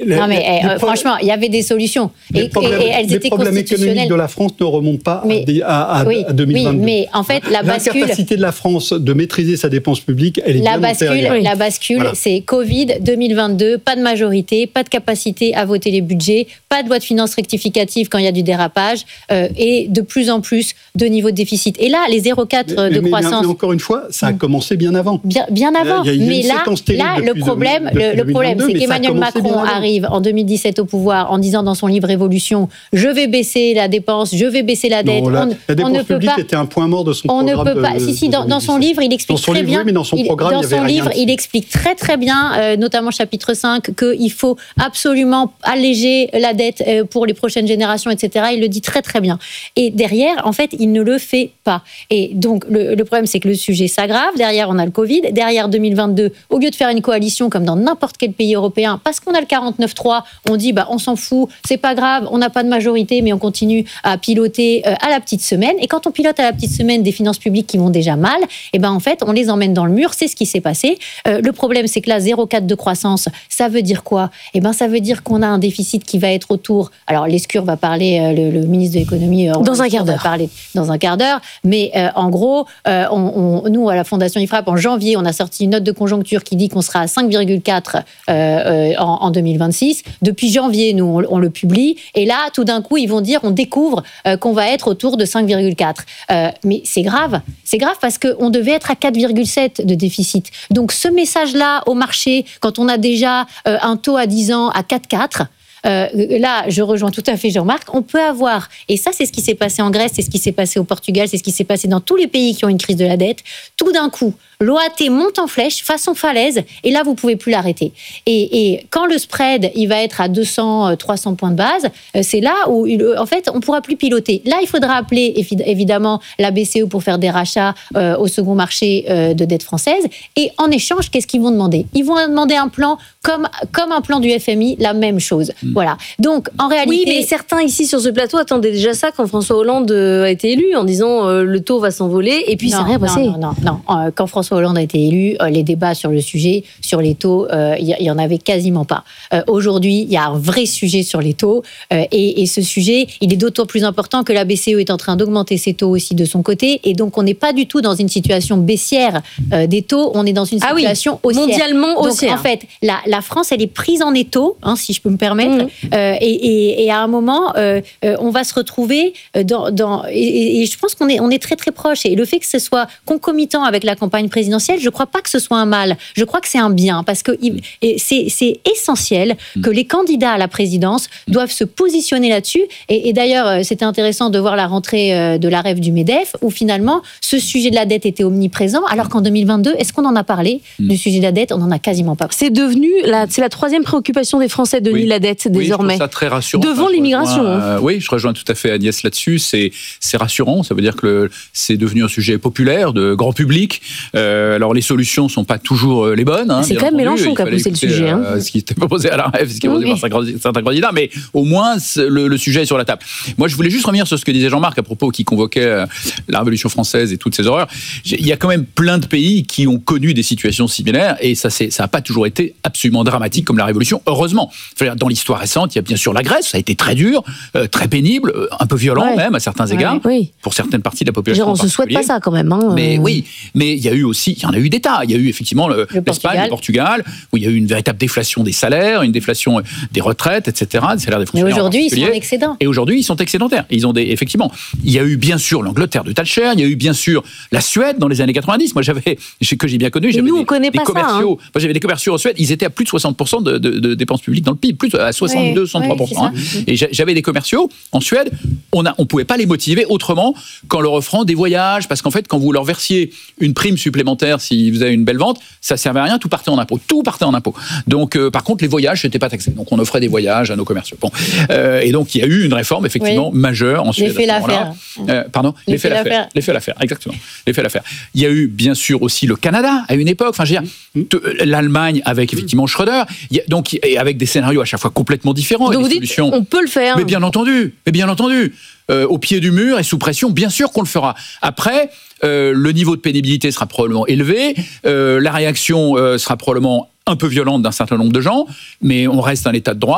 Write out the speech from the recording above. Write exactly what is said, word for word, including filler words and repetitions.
non mais eh, euh, franchement, il y avait des solutions. Les et, problèmes, et, et elles les étaient problèmes constitutionnelles. économiques de la France ne remontent pas mais, à, à, oui, à deux mille vingt-deux. Oui, mais en fait, la bascule... L'incapacité de la France de maîtriser sa dépense publique, elle est la bien bascule, antérieure. La bascule, voilà. C'est Covid deux mille vingt-deux, pas de majorité, pas de capacité à voter les budgets, pas de loi de finances rectificative quand il y a du dérapage, euh, et de plus en plus de niveau de déficit. Et là, les zéro virgule quatre mais, de mais, croissance... Mais encore une fois, ça a commencé bien avant. Bien, bien avant. Il y a, il y a mais là, là le problème, de, le, le problème c'est qu'Emmanuel Macron arrive en deux mille dix-sept au pouvoir en disant dans son livre Révolution, je vais baisser la dépense, je vais baisser la dette. Non, la, on, la dépense on ne publique peut pas, était un point mort de son on programme. On ne peut pas. De, si, si, dans, dans son livre, il explique très livre, bien. Oui, mais dans son il, programme, dans il y avait son rien livre, dessus. il explique très très bien, euh, notamment chapitre cinq, qu'il faut absolument alléger la dette euh, pour les prochaines générations, et cetera. Il le dit très très bien. Et derrière, en fait, il ne le fait pas. Et donc, le, le problème, c'est que le sujet s'aggrave. Derrière, on a le Covid. Derrière, deux mille vingt-deux, au lieu de faire une coalition comme dans n'importe quel pays européen, parce qu'on a le quarante-neuf trois, on dit, bah, on s'en fout, c'est pas grave, on n'a pas de majorité, mais on continue à piloter euh, à la petite semaine. Et quand on pilote à la petite semaine des finances publiques qui vont déjà mal, et ben en fait, on les emmène dans le mur. C'est ce qui s'est passé. Euh, le problème, c'est que là, zéro virgule quatre de croissance, ça veut dire quoi ? Et ben, ça veut dire qu'on a un déficit qui va être autour. Alors, Lescure va parler, euh, le, le ministre de l'économie, euh, dans un quart d'heure. Va parler dans un quart d'heure. Mais euh, en gros, euh, on, on, nous à la Fondation I F R A P, en janvier, on a sorti une note de conjoncture qui dit qu'on sera à cinq virgule quatre euh, euh, en, en deux mille vingt-six. Depuis janvier, nous, on, on le publie. Et là, tout d'un coup, ils vont dire, on découvre euh, qu'on va être autour de cinq virgule quatre. Euh, mais c'est grave. C'est grave parce qu'on devait être à quatre virgule sept de déficit. Donc, ce message-là au marché, quand on a déjà euh, un taux à dix ans à quatre virgule quatre, Euh, là, je rejoins tout à fait Jean-Marc, on peut avoir, et ça c'est ce qui s'est passé en Grèce, c'est ce qui s'est passé au Portugal, c'est ce qui s'est passé dans tous les pays qui ont une crise de la dette, tout d'un coup, l'O A T monte en flèche, façon falaise, et là vous pouvez plus l'arrêter. Et, et quand le spread, il va être à deux cents, trois cents points de base, c'est là où, en fait, on pourra plus piloter. Là, il faudra appeler évidemment la B C E pour faire des rachats euh, au second marché euh, de dette française, et en échange, qu'est-ce qu'ils vont demander ? Ils vont demander un plan comme, comme un plan du F M I, la même chose. Mmh. Voilà. Donc, en réalité... Oui, mais certains ici sur ce plateau attendaient déjà ça quand François Hollande a été élu, en disant euh, le taux va s'envoler, et puis non, c'est rien passé. Non, non, non. non. Quand François Hollande a été élu, les débats sur le sujet, sur les taux, euh, il y en avait quasiment pas. Euh, aujourd'hui, il y a un vrai sujet sur les taux, euh, et, et ce sujet, il est d'autant plus important que la B C E est en train d'augmenter ses taux aussi de son côté, et donc on n'est pas du tout dans une situation baissière euh, des taux, on est dans une situation ah oui, haussière. Mondialement haussière. Donc en fait, la, la France, elle est prise en étau, hein, si je peux me permettre, mmh. euh, et, et, et à un moment, euh, euh, on va se retrouver dans... dans et, et je pense qu'on est, on est très très proche, et le fait que ce soit concomitant avec la campagne présidentielle, je ne crois pas que ce soit un mal, je crois que c'est un bien, parce que il, c'est, c'est essentiel que les candidats à la présidence doivent se positionner là-dessus, et, et d'ailleurs, c'était intéressant de voir la rentrée de la rêve du MEDEF, où finalement, ce sujet de la dette était omniprésent, alors qu'en deux mille vingt-deux, est-ce qu'on en a parlé du sujet de la dette ? On n'en a quasiment pas parlé. C'est devenu, la, c'est la troisième préoccupation des Français, Denis, oui. la dette, désormais. Oui, je trouve ça très rassurant. Devant enfin, l'immigration. Rejoins, euh, oui, je rejoins tout à fait Agnès là-dessus. C'est, c'est rassurant. Ça veut dire que le, c'est devenu un sujet populaire, de grand public. Euh, alors, les solutions ne sont pas toujours les bonnes. Hein, c'est quand même Mélenchon qui a poussé le sujet. Euh, hein. Ce qui était proposé à la rêve, ce qui est proposé oui. par certains candidats. Mais au moins, le, le sujet est sur la table. Moi, je voulais juste revenir sur ce que disait Jean-Marc à propos, qui convoquait la Révolution française et toutes ces horreurs. Il y a quand même plein de pays qui ont connu des situations similaires, et ça n'a pas toujours été absolument dramatique comme la Révolution, heureusement. Dans l'histoire récente, il y a bien sûr la Grèce, ça a été très dur, euh, très pénible, euh, un peu violent ouais. même à certains égards, ouais, oui. pour certaines parties de la population. Genre, on ne se souhaite pas ça quand même. Hein, mais euh... oui, mais il y a eu aussi, il y en a eu des tas. Il y a eu effectivement le, le l'Espagne, le Portugal, où il y a eu une véritable déflation des salaires, une déflation des retraites, et cetera, des salaires des fonctionnaires. Mais aujourd'hui, ils sont en excédent. Et aujourd'hui, ils sont excédentaires. Ils ont des, effectivement, il y a eu bien sûr l'Angleterre de Thatcher, il y a eu bien sûr la Suède dans les années quatre-vingt-dix. Moi, j'avais, que j'ai bien connu, j'avais nous, des, on connaît des pas commerciaux. Ça, hein. Moi, j'avais des commerciaux en Suède, ils étaient à plus de soixante pour cent de, de, de dépenses publiques dans le P I B, plus à soixante-deux, soixante-trois pour cent. Ouais, hein. Et j'avais des commerciaux en Suède, on ne on pouvait pas les motiver autrement qu'en leur offrant des voyages, parce qu'en fait, quand vous leur versiez une prime supplémentaire, si vous avez une belle vente, ça ne servait à rien, tout partait en impôt. Tout partait en impôt. Donc, euh, par contre, les voyages, c'était pas taxé. Donc, on offrait des voyages à nos commerciaux. Bon. Euh, et donc, il y a eu une réforme, effectivement, oui. majeure en Suède. L'effet l'affaire. Euh, pardon L'effet l'affaire. L'effet l'affaire, exactement. L'effet l'affaire. Il y a eu, bien sûr, aussi le Canada, à une époque. Enfin, je veux dire, mmh. l'Allemagne, avec, effectivement, Schröder. Il y a, donc, et avec des scénarios à chaque fois complètement différents. Donc, vous dites, solutions... on peut le faire. Mais bien entendu. Mais bien entendu. Euh, au pied du mur et sous pression, bien sûr qu'on le fera. Après, euh, le niveau de pénibilité sera probablement élevé, euh, la réaction euh, sera probablement un peu violente d'un certain nombre de gens, mais on reste un état de droit.